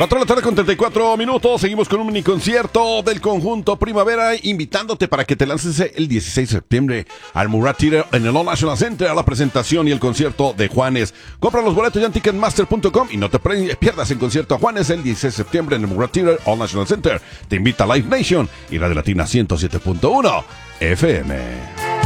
4 de la tarde con 34 minutos. Seguimos con un mini concierto del conjunto Primavera, invitándote para que te lances el 16 de septiembre al Murat Theater en el All National Center a la presentación y el concierto de Juanes. Compra los boletos ya en Ticketmaster.com y no te pierdas el concierto a Juanes el 16 de septiembre en el Murat Theater All National Center. Te invita Live Nation y Radio Latina 107.1 FM.